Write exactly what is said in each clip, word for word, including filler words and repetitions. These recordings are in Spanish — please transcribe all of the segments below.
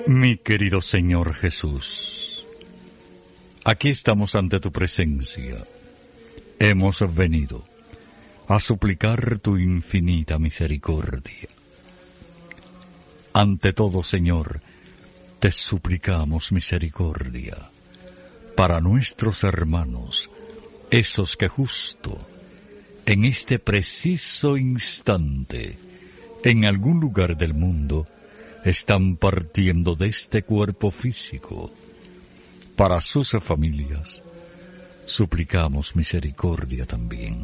Mi querido Señor Jesús, aquí estamos ante tu presencia. Hemos venido a suplicar tu infinita misericordia. Ante todo, Señor, te suplicamos misericordia para nuestros hermanos, esos que justo en este preciso instante, en algún lugar del mundo, están partiendo de este cuerpo físico. Para sus familias, suplicamos misericordia también.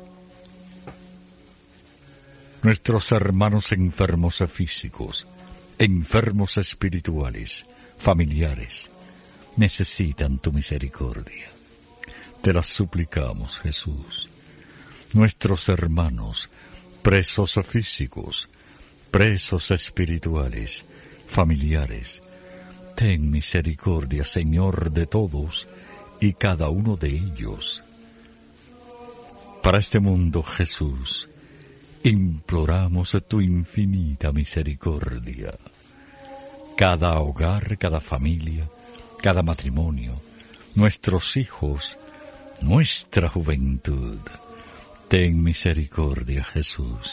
Nuestros hermanos enfermos físicos, enfermos espirituales, familiares, necesitan tu misericordia. Te las suplicamos, Jesús. Nuestros hermanos, presos físicos, presos espirituales, familiares, ten misericordia, Señor, de todos y cada uno de ellos. Para este mundo, Jesús, imploramos tu infinita misericordia. Cada hogar, cada familia, cada matrimonio, nuestros hijos, nuestra juventud, ten misericordia, Jesús.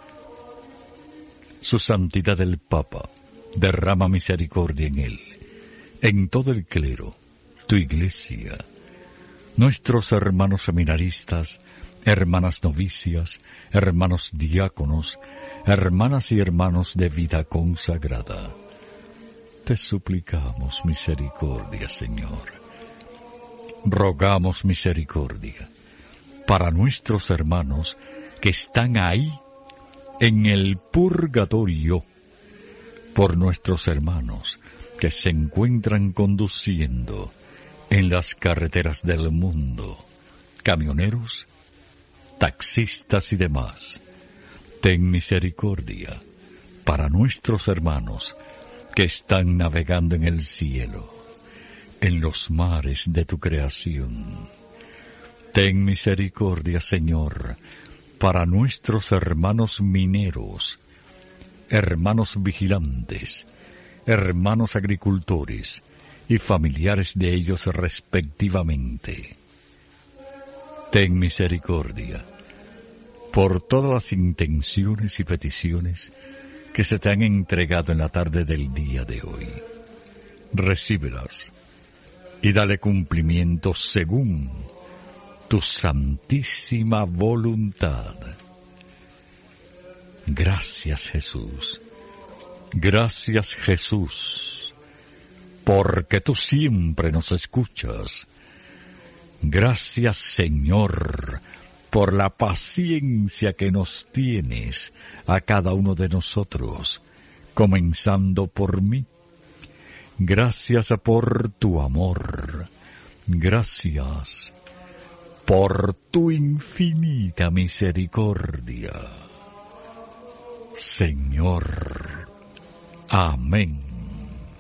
Su santidad el Papa, derrama misericordia en él, en todo el clero, tu iglesia, nuestros hermanos seminaristas, hermanas novicias, hermanos diáconos, hermanas y hermanos de vida consagrada. Te suplicamos misericordia, Señor. Rogamos misericordia para nuestros hermanos que están ahí en el purgatorio, por nuestros hermanos que se encuentran conduciendo en las carreteras del mundo, camioneros, taxistas y demás. Ten misericordia para nuestros hermanos que están navegando en el cielo, en los mares de tu creación. Ten misericordia, Señor, para nuestros hermanos mineros, hermanos vigilantes, hermanos agricultores y familiares de ellos respectivamente. Ten misericordia por todas las intenciones y peticiones que se te han entregado en la tarde del día de hoy. Recíbelas y dale cumplimiento según tu santísima voluntad. Gracias, Jesús. Gracias, Jesús, porque tú siempre nos escuchas. Gracias, Señor, por la paciencia que nos tienes a cada uno de nosotros, comenzando por mí. Gracias por tu amor. Gracias por tu infinita misericordia, Señor. Amén.